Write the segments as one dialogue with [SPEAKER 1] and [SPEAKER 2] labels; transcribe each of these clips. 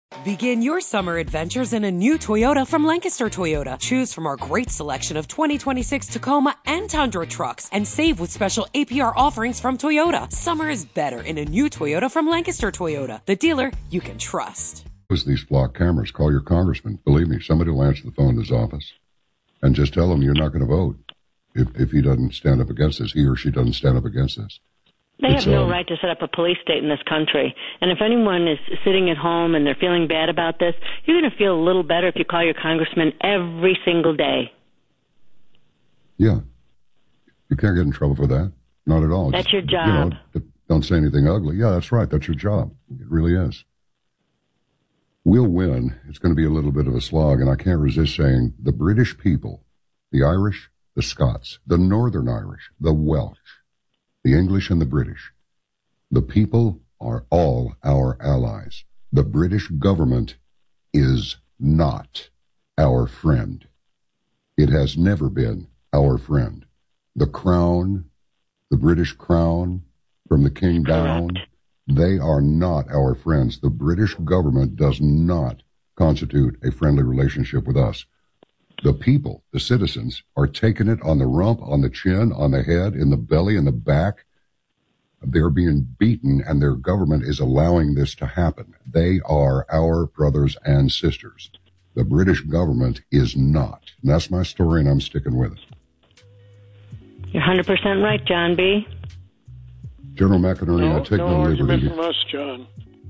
[SPEAKER 1] Begin your summer adventures in a new Toyota from Lancaster Toyota. Choose from our great selection of 2026 Tacoma and Tundra trucks and save with special APR offerings from Toyota. Summer is better in a new Toyota from Lancaster Toyota, the dealer you can trust.
[SPEAKER 2] With these flock cameras, call your congressman. Believe me, somebody will answer the phone in his office and just tell him you're not going to vote if he doesn't stand up against this, he or she doesn't stand up against this.
[SPEAKER 3] They have no right to set up a police state in this country. And if anyone is sitting at home and they're feeling bad about this, you're going to feel a little better if you call your congressman every single day.
[SPEAKER 2] Yeah. You can't get in trouble for that. Not at all.
[SPEAKER 3] That's your job.
[SPEAKER 2] Don't say anything ugly. Yeah, that's right. That's your job. It really is. We'll win. It's going to be a little bit of a slog, and I can't resist saying the British people, the Irish, the Scots, the Northern Irish, the Welsh, the English and the British. The people are all our allies. The British government is not our friend. It has never been our friend. The crown, the British crown, from the king down, they are not our friends. The British government does not constitute a friendly relationship with us. The people, the citizens, are taking it on the rump, on the chin, on the head, in the belly, in the back. They're being beaten, and their government is allowing this to happen. They are our brothers and sisters. The British government is not. And that's my story, and I'm sticking with it.
[SPEAKER 3] You're 100% right, John B.
[SPEAKER 2] General McInerney, I take no liberty.
[SPEAKER 4] No argument from us, John.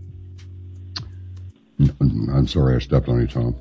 [SPEAKER 2] I'm sorry I stepped on you, Tom.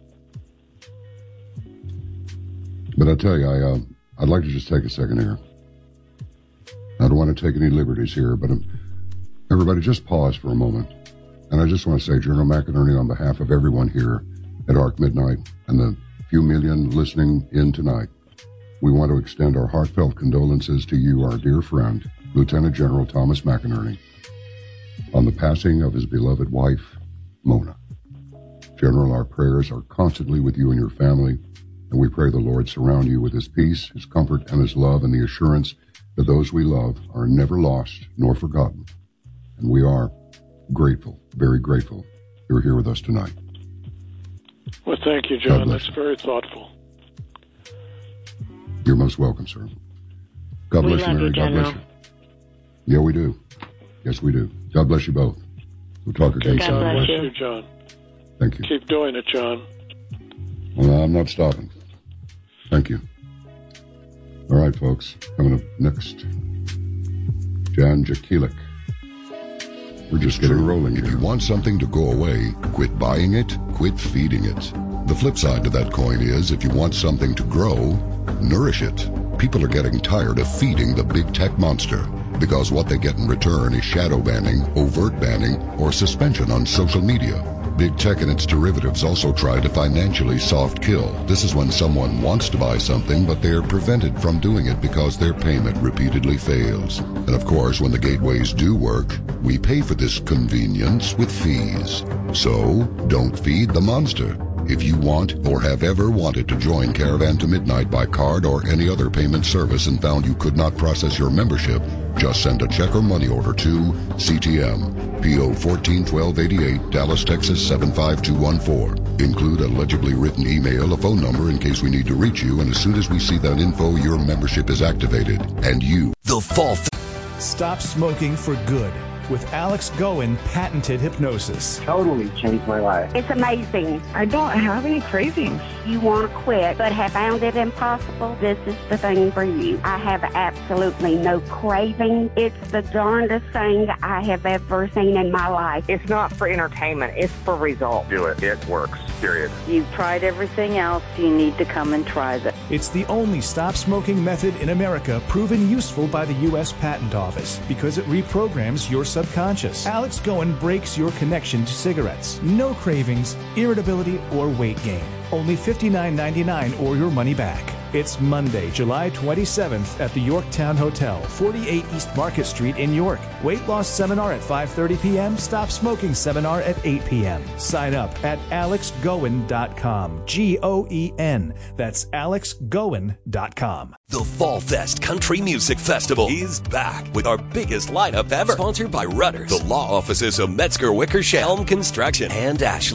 [SPEAKER 2] But I tell you, I'd like to just take a second here. I don't want to take any liberties here, but everybody just pause for a moment. And I just want to say, General McInerney, on behalf of everyone here at Arc Midnight and the few million listening in tonight, we want to extend our heartfelt condolences to you, our dear friend, Lieutenant General Thomas McInerney, on the passing of his beloved wife, Mona. General, our prayers are constantly with you and your family, and we pray the Lord surround you with his peace, his comfort, and his love, and the assurance that those we love are never lost nor forgotten. And we are grateful, very grateful, you're here with us tonight.
[SPEAKER 4] Well, thank you, John. That's very thoughtful.
[SPEAKER 2] You're most welcome, sir. God bless you, Mary. God bless you. Yeah, we do. Yes, we do. God bless you both. We'll talk again soon.
[SPEAKER 4] God bless you, John.
[SPEAKER 2] Thank you.
[SPEAKER 4] Keep doing it, John.
[SPEAKER 2] Well, I'm not stopping. Thank you. All right, folks. Coming up next, Jan Jekielek. We're just getting rolling here.
[SPEAKER 5] If you want something to go away, quit buying it, quit feeding it. The flip side to that coin is, if you want something to grow, nourish it. People are getting tired of feeding the big tech monster, because what they get in return is shadow banning, overt banning, or suspension on social media. Big tech and its derivatives also try to financially soft kill. This is when someone wants to buy something, but they're prevented from doing it because their payment repeatedly fails. And of course, when the gateways do work, we pay for this convenience with fees. So, don't feed the monster. If you want or have ever wanted to join Caravan to Midnight by card or any other payment service and found you could not process your membership, just send a check or money order to CTM, P.O. 141288, Dallas, Texas 75214. Include a legibly written email, a phone number in case we need to reach you, and as soon as we see that info, your membership is activated. And you...
[SPEAKER 6] The fall...
[SPEAKER 7] Stop smoking for good with Alex Goen patented hypnosis.
[SPEAKER 8] Totally changed my life.
[SPEAKER 9] It's amazing.
[SPEAKER 10] I don't have any cravings.
[SPEAKER 9] You want to quit but have found it impossible? This is the thing for you. I have absolutely no craving. It's the darndest thing I have ever seen in my life.
[SPEAKER 8] It's not for entertainment. It's for results.
[SPEAKER 11] Do it. It works. Period.
[SPEAKER 12] You've tried everything else. You need to come and try this.
[SPEAKER 7] It's the only stop smoking method in America proven useful by the U.S. Patent Office because it reprograms your subconscious. Alex Goen breaks your connection to cigarettes. No cravings, irritability, or weight gain. Only $59.99 or your money back. It's Monday, July 27th at the Yorktown Hotel, 48 East Market Street in York. Weight loss seminar at 5:30 p.m. Stop smoking seminar at 8 p.m. Sign up at alexgoen.com. G-O-E-N. That's alexgoen.com.
[SPEAKER 6] The Fall Fest Country Music Festival is back with our biggest lineup ever. Sponsored by Rudders, the law offices of Metzger Wickersham, Elm Construction, and Ashley.